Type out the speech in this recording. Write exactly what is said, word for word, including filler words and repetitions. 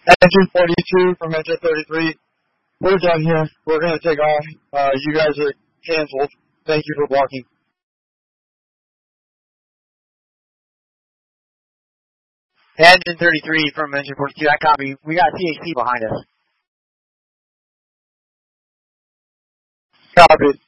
Engine forty-two from engine thirty-three. We're done here. We're going to take off. Uh, you guys are canceled. Thank you for blocking. Engine thirty-three from engine forty-two. I copy. We got T H C behind us. Copy.